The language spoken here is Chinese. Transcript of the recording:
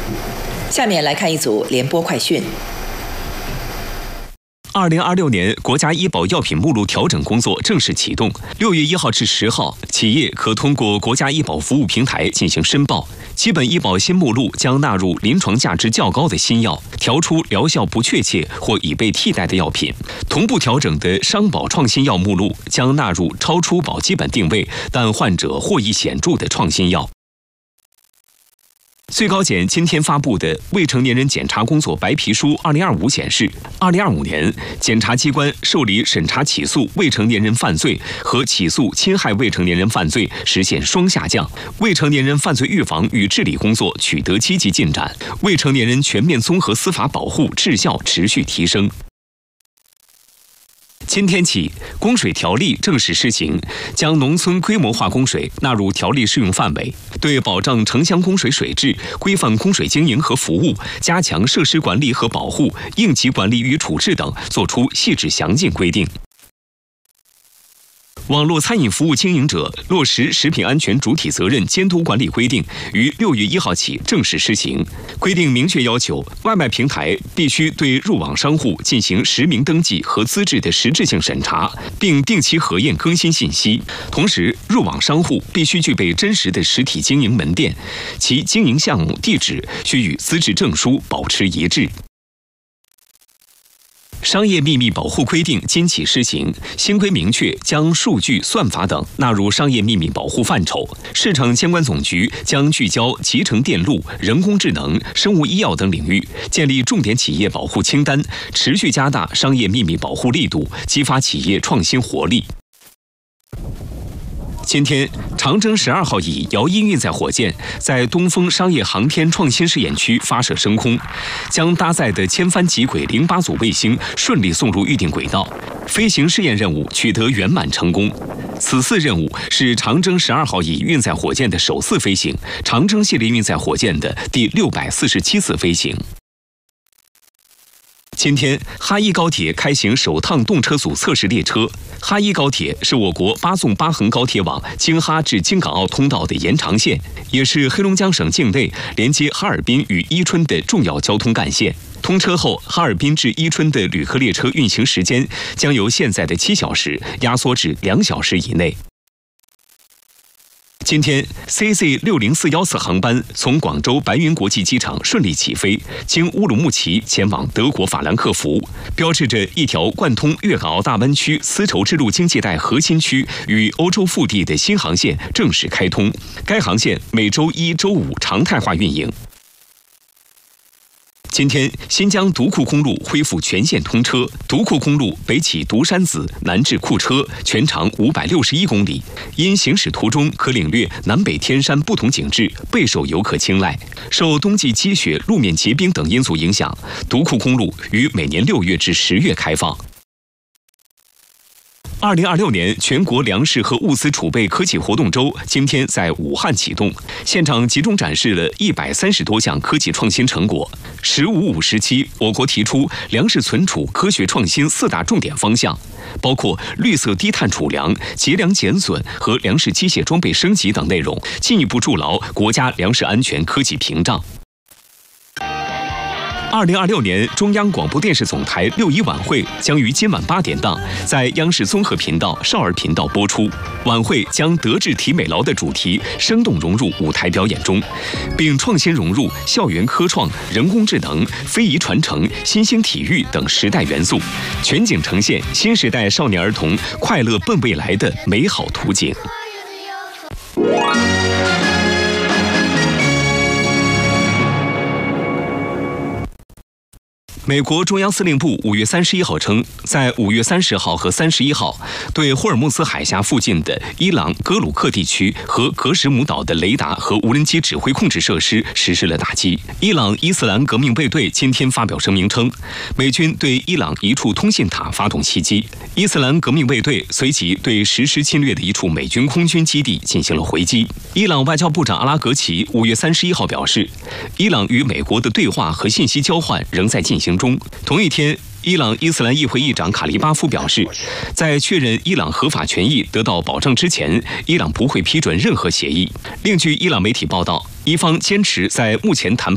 下面来看一组联播快讯。 2026年国家医保药品目录调整工作正式启动。6月1号至10号，企业可通过国家医保服务平台进行申报。基本医保新目录将纳入临床价值较高的新药，调出疗效不确切或已被替代的药品。同步调整的商保创新药目录将纳入超出保基本定位但患者获益显著的创新药。最高检今天发布的《未成年人检查工作白皮书2025》显示，2025年检察机关受理审查起诉未成年人犯罪和起诉侵害未成年人犯罪实现双下降，未成年人犯罪预防与治理工作取得积极进展，未成年人全面综合司法保护质效持续提升。今天起，供水条例正式施行，将农村规模化供水纳入条例适用范围，对保障城乡供水水质、规范供水经营和服务、加强设施管理和保护、应急管理与处置等作出细致详尽规定。网络餐饮服务经营者落实食品安全主体责任监督管理规定于6月1号起正式施行。规定明确要求，外卖平台必须对入网商户进行实名登记和资质的实质性审查，并定期核验更新信息。同时，入网商户必须具备真实的实体经营门店，其经营项目地址需与资质证书保持一致。商业秘密保护规定今起施行，新规明确将数据、算法等纳入商业秘密保护范畴。市场监管总局将聚焦集成电路、人工智能、生物医药等领域，建立重点企业保护清单，持续加大商业秘密保护力度，激发企业创新活力。今天，长征12号乙遥一运载火箭在东风商业航天创新试验区发射升空，将搭载的千帆极轨08组卫星顺利送入预定轨道，飞行试验任务取得圆满成功。此次任务是长征12号乙运载火箭的首次飞行，长征系列运载火箭的第647次飞行。今天，哈伊高铁开行首趟动车组测试列车。哈伊高铁是我国8纵8横高铁网京哈至京港澳通道的延长线，也是黑龙江省境内连接哈尔滨与伊春的重要交通干线。通车后，哈尔滨至伊春的旅客列车运行时间将由现在的7小时压缩至2小时以内。今天 ，CZ6041次航班从广州白云国际机场顺利起飞，经乌鲁木齐前往德国法兰克福，标志着一条贯通粤港澳大湾区丝绸之路经济带核心区与欧洲腹地的新航线正式开通。该航线每周1、周5常态化运营。今天，新疆独库公路恢复全线通车。独库公路北起独山子，南至库车，全长561公里。因行驶途中可领略南北天山不同景致，备受游客青睐。受冬季积雪、路面结冰等因素影响，独库公路于每年6月至10月开放。2026年全国粮食和物资储备科技活动周今天在武汉启动，现场集中展示了130多项科技创新成果。“15-5”时期，我国提出粮食存储科学创新4大重点方向，包括绿色低碳储粮、节粮减损和粮食机械装备升级等内容，进一步筑牢国家粮食安全科技屏障。2026年中央广播电视总台6·1晚会将于今晚8点档在央视综合频道、少儿频道播出。晚会将德智体美劳的主题生动融入舞台表演中，并创新融入校园科创、人工智能、非遗传承、新兴体育等时代元素，全景呈现新时代少年儿童快乐奔未来的美好图景。美国中央司令部5月31号称，在5月30号和31号，对霍尔木兹海峡附近的伊朗格鲁克地区和格什姆岛的雷达和无人机指挥控制设施实施了打击。伊朗伊斯兰革命卫队今天发表声明称，美军对伊朗一处通信塔发动袭击，伊斯兰革命卫队随即对实施侵略的一处美军空军基地进行了回击。伊朗外交部长阿拉格齐5月31号表示，伊朗与美国的对话和信息交换仍在进行中。同一天，伊朗伊斯兰议会议长卡利巴夫表示，在确认伊朗合法权益得到保障之前，伊朗不会批准任何协议。另据伊朗媒体报道，伊方坚持在目前谈判